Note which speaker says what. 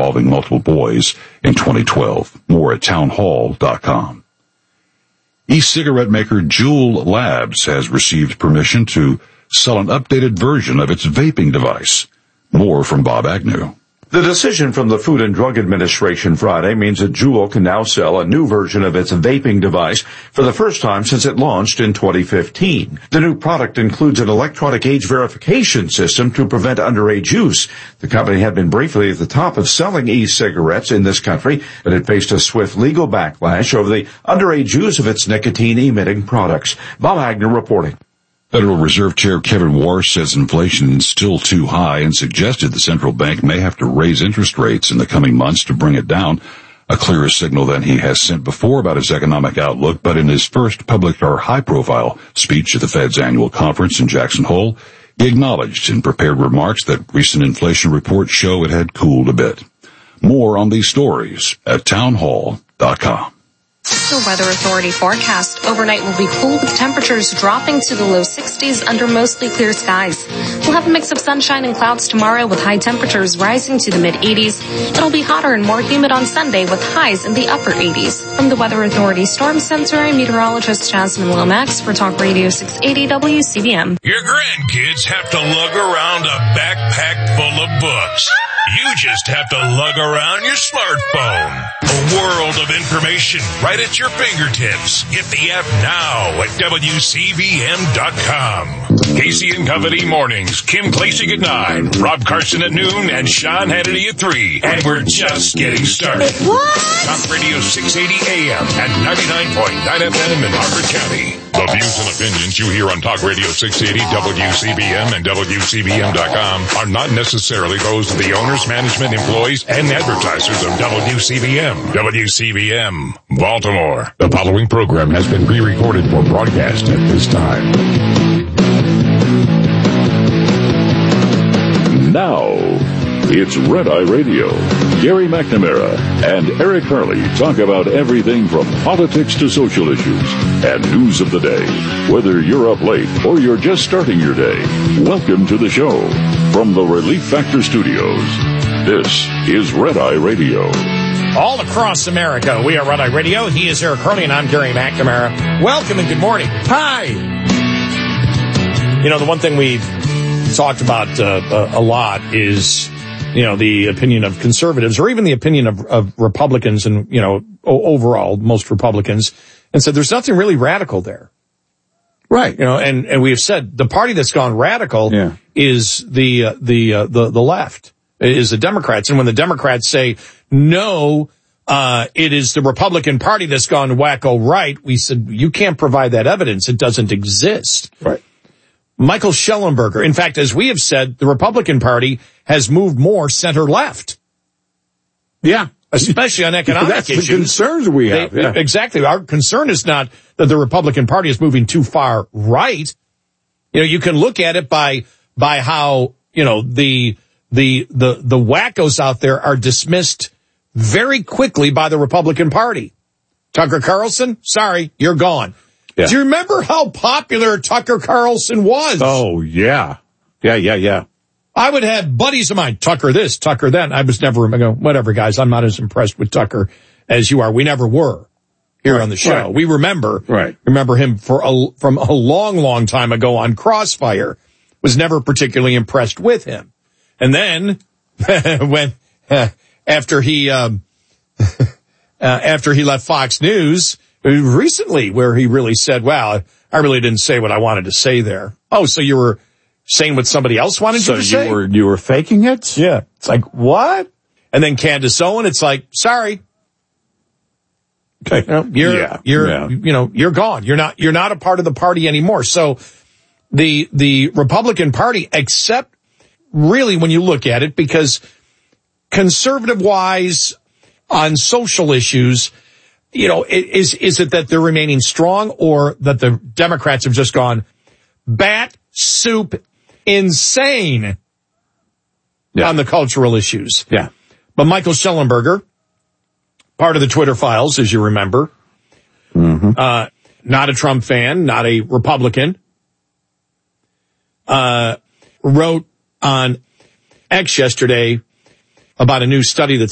Speaker 1: involving multiple boys in 2012. More at townhall.com. E-cigarette maker Juul Labs has received permission to sell an updated version of its vaping device. More from Bob Agnew.
Speaker 2: The decision from the Food and Drug Administration Friday means that Juul can now sell a new version of its vaping device for the first time since it launched in 2015. The new product includes an electronic age verification system to prevent underage use. The company had been briefly at the top of selling e-cigarettes in this country, but it faced a swift legal backlash over the underage use of its nicotine-emitting products. Bob Agnew reporting.
Speaker 1: Federal Reserve Chair Kevin Warsh says inflation is still too high and suggested the central bank may have to raise interest rates in the coming months to bring it down, a clearer signal than he has sent before about his economic outlook. But in his first public or high-profile speech at the Fed's annual conference in Jackson Hole, he acknowledged in prepared remarks that recent inflation reports show it had cooled a bit. More on these stories at townhall.com.
Speaker 3: National Weather Authority forecast overnight will be cool with temperatures dropping to the low 60s under mostly clear skies. We'll have a mix of sunshine and clouds tomorrow with high temperatures rising to the mid-80s. It'll be hotter and more humid on Sunday with highs in the upper 80s. From the Weather Authority Storm Center, I'm meteorologist Jasmine Lomax for Talk Radio 680 WCBM.
Speaker 4: Your grandkids have to lug around a backpack full of books. You just have to lug around your smartphone. A world of information right at your fingertips. Get the app now at WCBM.com. Casey and Company mornings. Kim Klacik at 9, Rob Carson at noon, and Sean Hannity at 3. And we're just getting started.
Speaker 5: What?
Speaker 4: Talk Radio 680 AM and 99.9 FM in Harford County. The views and opinions you hear on Talk Radio 680, WCBM, and WCBM.com are not necessarily those of the owners, management, employees, and advertisers of WCBM. WCBM, Baltimore. The following program has been pre-recorded for broadcast at this time.
Speaker 6: Now, it's Red Eye Radio. Gary McNamara and Eric Harley talk about everything from politics to social issues and news of the day. Whether you're up late or you're just starting your day, welcome to the show. From the Relief Factor Studios, this is Red Eye Radio.
Speaker 7: All across America, we are Red Eye Radio. He is Eric Harley, and I'm Gary McNamara. Welcome and good morning. Hi. You know, the one thing we've talked about a lot is, you know, the opinion of conservatives, or even the opinion of Republicans, and, you know, overall, most Republicans, and said there's nothing really radical there. Right. You know, and we have said the party that's gone radical is the left, is the Democrats. And when the Democrats say, no, it is the Republican Party that's gone wacko right, we said, you can't provide that evidence. It doesn't exist. Right. Michael Shellenberger. In fact, as we have said, the Republican Party has moved more center-left. Yeah. Especially on economic issues. That's the concerns we have. Exactly. Our concern is not that the Republican Party is moving too far right. You know, you can look at it by how, you know, the wackos out there are dismissed very quickly by the Republican Party. Tucker Carlson, sorry, you're gone. Yeah. Do you remember how popular Tucker Carlson was? Oh, yeah. Yeah. I would have buddies of mine, Tucker this, Tucker that. I was never, whatever, guys, I'm not as impressed with Tucker as you are. We never were here on the show. Right. We remember him from a long, long time ago on Crossfire. Was never particularly impressed with him. And then, when, after he left Fox News, recently, where he really said, well, I really didn't say what I wanted to say there. Oh, so you were saying what somebody else wanted you to say? So you were faking it? Yeah. It's like, what? And then Candace Owen, it's like, sorry. Okay. You're gone. You're not a part of the party anymore. So the Republican Party, except really when you look at it, because conservative wise on social issues, you know, is it that they're remaining strong, or that the Democrats have just gone bat soup insane on the cultural issues? Yeah. But Michael Shellenberger, part of the Twitter files, as you remember, not a Trump fan, not a Republican, wrote on X yesterday about a new study that